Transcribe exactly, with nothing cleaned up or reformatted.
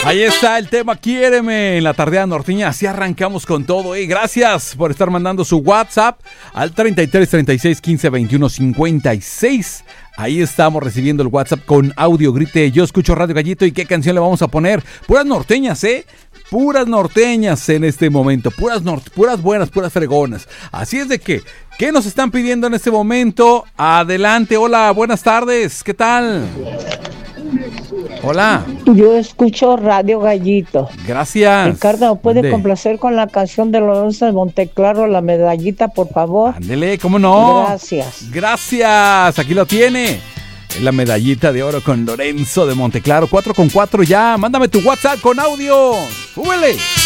Ahí está el tema Quiéreme en la Tardeada Norteña. Así arrancamos con todo. ¿eh? Gracias por estar mandando su WhatsApp al treinta y tres, treinta y seis, quince, veintiuno, cincuenta y seis. Ahí estamos recibiendo el WhatsApp con audio. Grite, yo escucho Radio Gallito. ¿Y qué canción le vamos a poner? Puras norteñas, ¿eh? Puras norteñas en este momento. Puras, nor- puras buenas, puras fregonas. Así es de que, ¿qué nos están pidiendo en este momento? Adelante, hola, buenas tardes. ¿Qué tal? Hola. Yo escucho Radio Gallito. Gracias. Ricardo, ¿puede Ande. complacer con la canción de Lorenzo de Monteclaro, La Medallita, por favor? Ándele, ¿cómo no? Gracias. Gracias, aquí lo tiene. La medallita de oro con Lorenzo de Monteclaro. cuatro con cuatro ya. Mándame tu WhatsApp con audio. ¡Súbele!